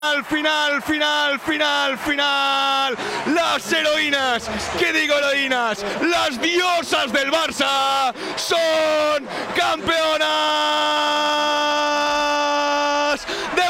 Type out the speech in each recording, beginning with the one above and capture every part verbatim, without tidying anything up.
Al final, final, final, final, las heroínas, ¿qué digo heroínas? Las diosas del Barça son campeonas de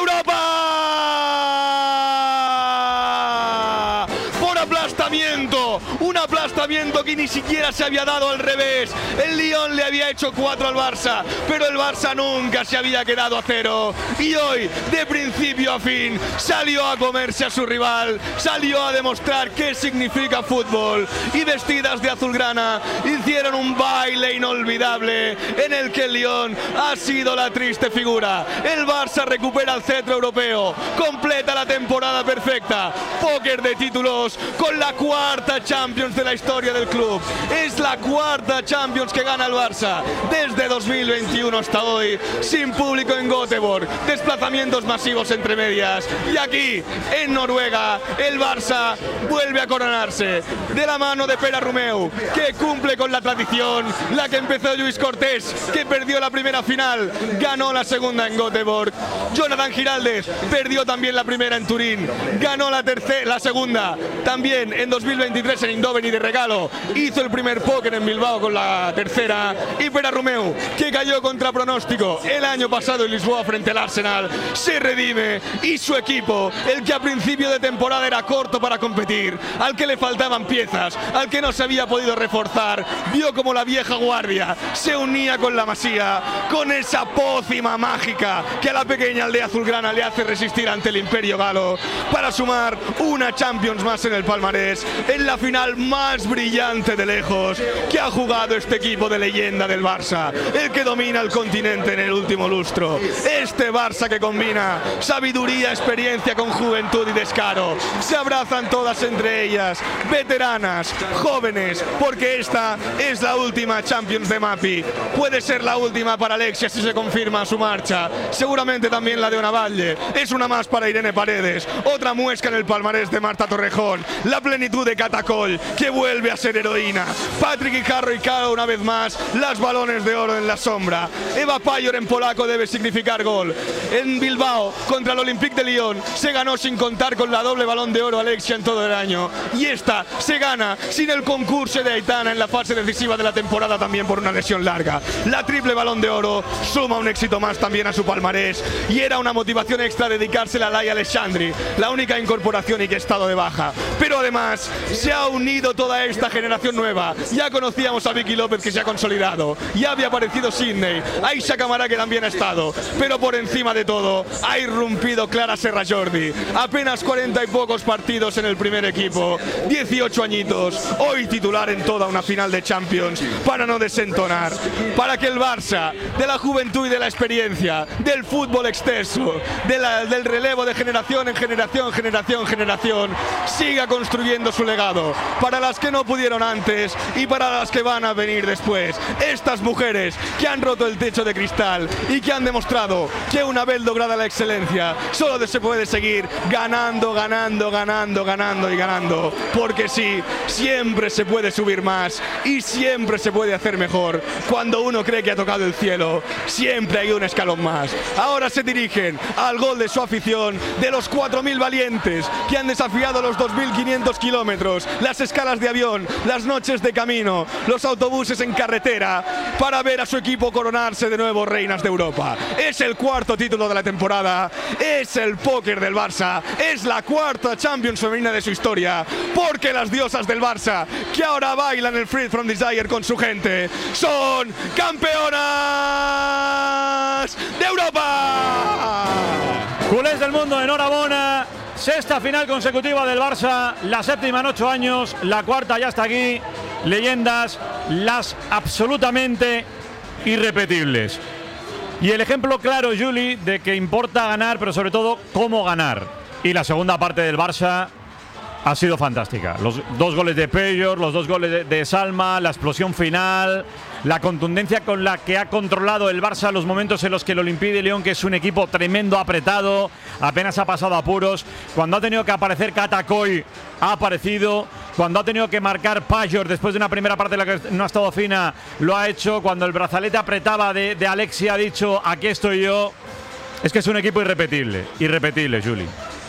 Europa. Por aplastamiento, un aplastamiento que ni siquiera se había dado al revés. El Lyon le había hecho cuatro al Barça, pero el Barça nunca se había quedado a cero. Y hoy, de principio a fin, salió a comerse a su rival, salió a demostrar qué significa fútbol. Y vestidas de azulgrana, hicieron un baile inolvidable en el que el Lyon ha sido la triste figura. El Barça recupera el cetro europeo, completa la temporada perfecta, póker de títulos con la cuarta Champions de la historia del club. Es la cuarta Champions que gana el Barça desde dos mil veintiuno hasta hoy, sin público en Göteborg, desplazamientos masivos entre medias, y aquí en Noruega el Barça vuelve a coronarse de la mano de Pere Romeu, que cumple con la tradición, la que empezó Lluís Cortés, que perdió la primera final, ganó la segunda en Göteborg. Jonathan Giraldez perdió también la primera en Turín, ganó la tercera, la segunda también en dos mil veintitrés en Eindhoven, y de regalo hizo el primer póker en Bilbao con la tercera. Y Pere Romeu, que cayó contra pronóstico el año pasado en Lisboa frente al Arsenal, se redime, y su equipo, el que a principio de temporada era corto para competir, al que le faltaban piezas, al que no se había podido reforzar, vio como la vieja guardia se unía con la Masía, con esa pócima mágica que a la pequeña aldea azulgrana le hace resistir ante el imperio galo, para sumar una Champions más en el palmarés, en la final más brillante de lejos que ha jugado este equipo de leyenda del Barça, el que domina el continente en el último lustro. Este Barça que combina sabiduría, experiencia con juventud y descaro. Se abrazan todas entre ellas, veteranas, jóvenes, porque esta es la última Champions de Mapi. Puede ser la última para Alexia si se confirma su marcha. Seguramente también la de Onavalle. Es una más para Irene Paredes. Otra muesca en el palmarés de Marta Torrejón. La plenitud de Catacol, que vuelve a ser heroína. Patrick Ijarro y Caro una vez más, las balones de oro en la sombra. Eva Payor en polaco debe significar gol. En Bilbao, contra el Olympique de Lyon, se ganó sin contar con la doble balón de oro Alexia en todo el año. Y esta se gana sin el concurso de Aitana en la fase decisiva de la temporada, también por una lesión larga. La triple balón de oro suma un éxito más también a su palmarés, y era una motivación extra dedicársela a Laia Alexandri, la única incorporación y que ha estado de baja. Pero además se ha unido toda esta generación nueva. Ya conocíamos a Vicky López, que se ha consolidado, ya había aparecido Sidney, Aisha Camará, que también ha estado, pero por encima de todo ha irrumpido Clara Serra Jordi, apenas cuarenta y pocos partidos en el primer equipo, dieciocho añitos, hoy titular en toda una final de Champions, para no desentonar, para que el Barça, de la juventud y de la experiencia, del fútbol extenso, de la, del relevo de generación en generación, generación, generación, siga construyendo su legado, para las que no pudieron antes y para las que van a venir después. Estas mujeres que han roto el techo de cristal y que han demostrado que una vez lograda la excelencia, solo se puede seguir ganando, ganando, ganando, ganando y ganando, porque sí, siempre se puede subir más y siempre se puede hacer mejor. Cuando uno cree que ha tocado el cielo, siempre hay un escalón más. Ahora se dirigen al gol de su afición, de los cuatro mil valientes que han desafiado los dos mil quinientos kilómetros, las escalas de avión, las noches de camino, los autobuses en carretera, para ver a su equipo coronarse de nuevo reinas de Europa. Es el cuarto título de la temporada, es el póker del Barça, es la cuarta Champions femenina de su historia, porque las diosas del Barça, que ahora bailan el Free From Desire con su gente, son campeonas de Europa. Culés del mundo, enhorabuena. Sexta final consecutiva del Barça, la séptima en ocho años, la cuarta ya está aquí. Leyendas, las absolutamente irrepetibles. Y el ejemplo claro, Juli, de que importa ganar, pero sobre todo cómo ganar. Y la segunda parte del Barça ha sido fantástica. Los dos goles de Payor, los dos goles de, de Salma, la explosión final, la contundencia con la que ha controlado el Barça los momentos en los que el Olympique de Lyon, que es un equipo tremendo, apretado, apenas ha pasado apuros. Cuando ha tenido que aparecer Katakoy, ha aparecido. Cuando ha tenido que marcar Payor después de una primera parte en la que no ha estado fina, lo ha hecho. Cuando el brazalete apretaba de, de Alexia, ha dicho: aquí estoy yo. Es que es un equipo irrepetible, irrepetible, Juli.